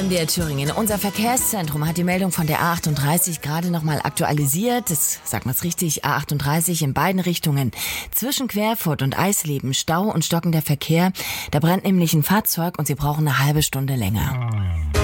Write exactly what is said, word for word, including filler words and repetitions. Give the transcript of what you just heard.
M D R Thüringen. Unser Verkehrszentrum hat die Meldung von der A achtunddreißig gerade nochmal aktualisiert. Das sagt man es richtig, A achtunddreißig in beiden Richtungen. Zwischen Querfurt und Eisleben Stau und stockender Verkehr. Da brennt nämlich ein Fahrzeug und Sie brauchen eine halbe Stunde länger.